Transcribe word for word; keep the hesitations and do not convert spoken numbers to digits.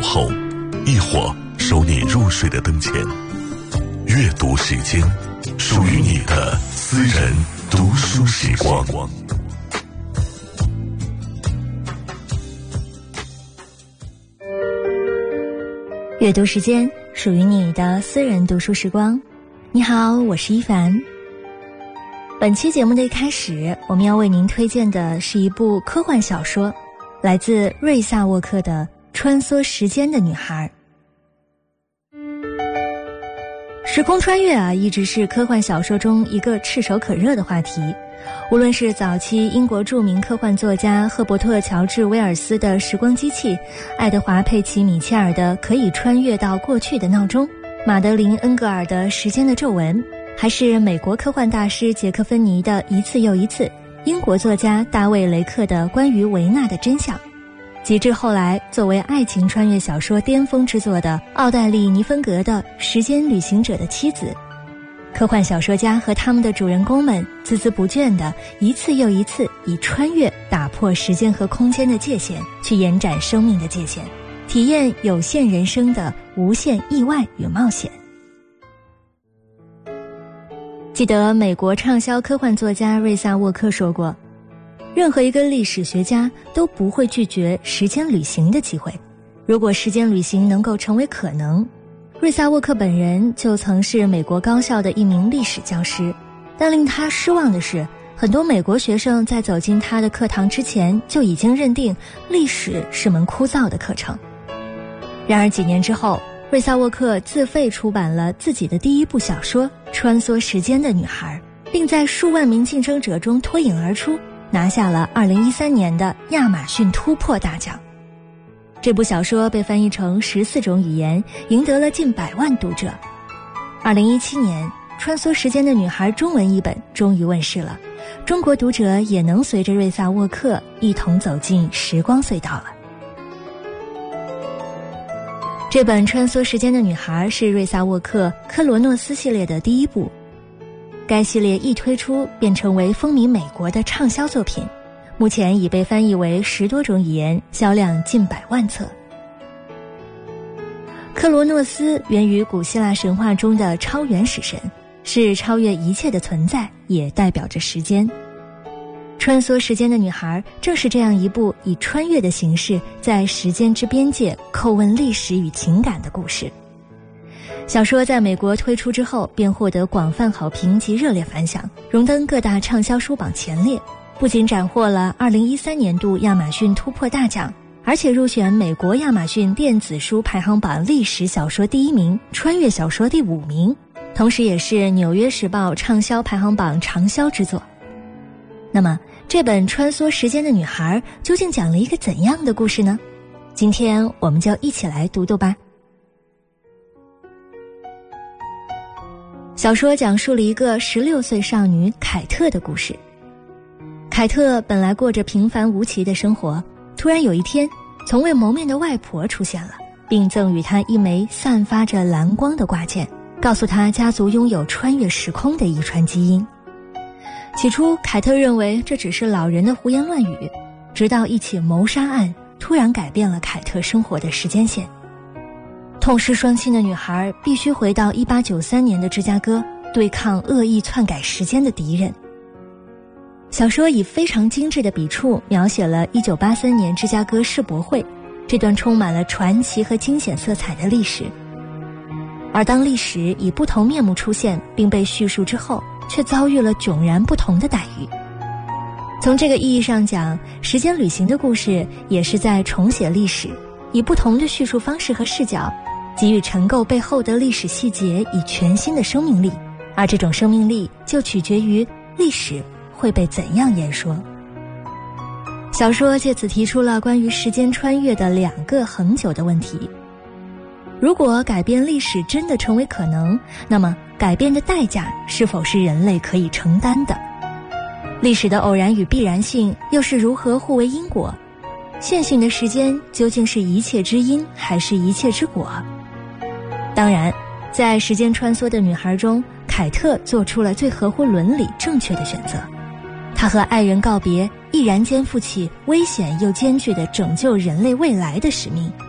后，亦或守你入睡的灯前。阅读时间，属于你的私人读书时光。 阅读时间，属于你的私人读书时光。你好，我是一凡。本期节目的一开始，我们要为您推荐的是一部科幻小说，来自瑞萨沃克的《穿梭时间的女孩》。时空穿越啊，一直是科幻小说中一个炙手可热的话题。无论是早期英国著名科幻作家赫伯特·乔治·威尔斯的《时光机器》，爱德华·佩奇·米切尔的《可以穿越到过去的闹钟》，马德琳·恩格尔的《时间的皱纹》，还是美国科幻大师杰克·芬尼的《一次又一次》，英国作家大卫·雷克的《关于维纳的真相》，及至后来作为爱情穿越小说巅峰之作的奥黛丽·尼芬格的《时间旅行者的妻子》。科幻小说家和他们的主人公们孜孜不倦地一次又一次以穿越打破时间和空间的界限，去延展生命的界限，体验有限人生的无限意外与冒险。记得美国畅销科幻作家瑞萨沃克说过，任何一个历史学家都不会拒绝时间旅行的机会，如果时间旅行能够成为可能。瑞萨沃克本人就曾是美国高校的一名历史教师，但令他失望的是，很多美国学生在走进他的课堂之前就已经认定历史是门枯燥的课程。然而几年之后，瑞萨沃克自费出版了自己的第一部小说《穿梭时间的女孩》，并在数万名竞争者中脱颖而出，拿下了二零一三年的亚马逊突破大奖。这部小说被翻译成十四种语言，赢得了近百万读者。二零一七年，《穿梭时间的女孩》中文译本终于问世了，中国读者也能随着瑞萨沃克一同走进时光隧道了。这本《穿梭时间的女孩》是瑞萨沃克科罗诺斯系列的第一部，该系列一推出便成为风靡美国的畅销作品，目前已被翻译为十多种语言，销量近百万册。克罗诺斯源于古希腊神话中的超原始神，是超越一切的存在，也代表着时间。穿梭时间的女孩正是这样一部以穿越的形式在时间之边界叩问历史与情感的故事。小说在美国推出之后便获得广泛好评及热烈反响，荣登各大畅销书榜前列，不仅斩获了二零一三年度亚马逊突破大奖，而且入选美国亚马逊电子书排行榜历史小说第一名，穿越小说第五名，同时也是纽约时报畅销排行榜长销之作。那么这本《穿梭时间的女孩》究竟讲了一个怎样的故事呢？今天我们就一起来读读吧。小说讲述了一个十六岁少女凯特的故事。凯特本来过着平凡无奇的生活，突然有一天，从未谋面的外婆出现了，并赠予她一枚散发着蓝光的挂件，告诉她家族拥有穿越时空的遗传基因。起初凯特认为这只是老人的胡言乱语，直到一起谋杀案突然改变了凯特生活的时间线。痛失双亲的女孩必须回到一八九三年的芝加哥，对抗恶意篡改时间的敌人。小说以非常精致的笔触描写了一九八三年芝加哥世博会这段充满了传奇和惊险色彩的历史。而当历史以不同面目出现并被叙述之后，却遭遇了迥然不同的待遇。从这个意义上讲，时间旅行的故事也是在重写历史，以不同的叙述方式和视角，给予陈构背后的历史细节以全新的生命力，而这种生命力就取决于历史会被怎样演说。小说借此提出了关于时间穿越的两个恒久的问题。如果改变历史真的成为可能，那么改变的代价是否是人类可以承担的？历史的偶然与必然性又是如何互为因果？线性的时间究竟是一切之因还是一切之果？当然，在时间穿梭的女孩中，凯特做出了最合乎伦理正确的选择。她和爱人告别，毅然肩负起危险又艰巨的拯救人类未来的使命。